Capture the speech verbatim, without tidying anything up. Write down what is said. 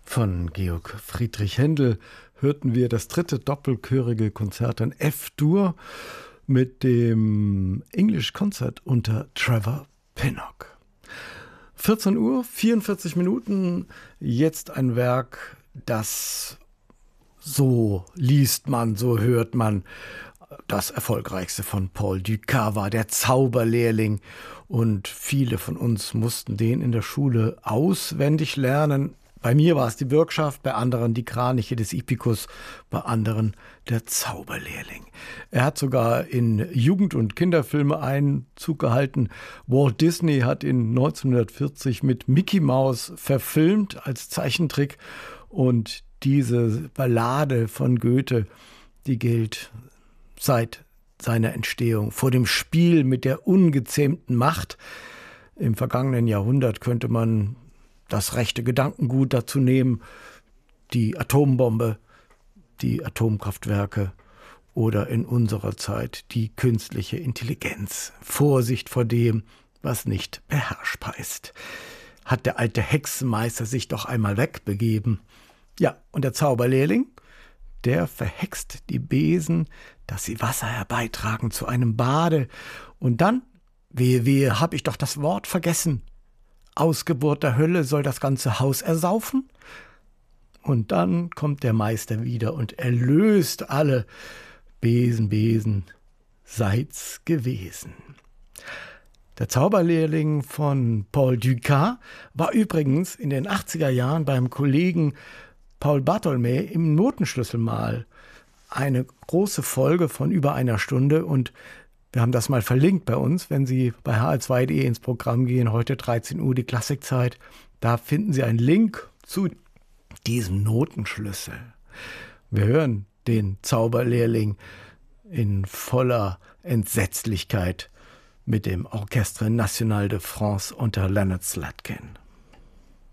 Von Georg Friedrich Händel hörten wir das dritte doppelchörige Konzert in F-Dur mit dem English Concert unter Trevor Pinnock. vierzehn Uhr, vierundvierzig Minuten, jetzt ein Werk, das so liest man, so hört man. Das erfolgreichste von Paul Dukas war Der Zauberlehrling und viele von uns mussten den in der Schule auswendig lernen. Bei mir war es die Bürgschaft, bei anderen die Kraniche des Ippikus, bei anderen der Zauberlehrling. Er hat sogar in Jugend- und Kinderfilme Einzug gehalten. Walt Disney hat ihn neunzehnhundertvierzig mit Mickey Mouse verfilmt als Zeichentrick. Und diese Ballade von Goethe, die gilt seit seiner Entstehung. Vor dem Spiel mit der ungezähmten Macht im vergangenen Jahrhundert könnte man das rechte Gedankengut dazu nehmen, die Atombombe, die Atomkraftwerke oder in unserer Zeit die künstliche Intelligenz. Vorsicht vor dem, was nicht beherrschbar ist. Hat der alte Hexenmeister sich doch einmal wegbegeben. Ja, und der Zauberlehrling, der verhext die Besen, dass sie Wasser herbeitragen zu einem Bade. Und dann, wehe, wehe, hab ich doch das Wort vergessen. Ausgeburt der Hölle soll das ganze Haus ersaufen? Und dann kommt der Meister wieder und erlöst alle. Besen, Besen, seid's gewesen. Der Zauberlehrling von Paul Dukas war übrigens in den achtziger Jahren beim Kollegen Paul Bartholmä im Notenschlüssel mal eine große Folge von über einer Stunde und wir haben das mal verlinkt bei uns, wenn Sie bei h l zwei punkt de ins Programm gehen, heute dreizehn Uhr die Klassikzeit, da finden Sie einen Link zu diesem Notenschlüssel. Wir hören den Zauberlehrling in voller Entsetzlichkeit mit dem Orchestre National de France unter Leonard Slatkin.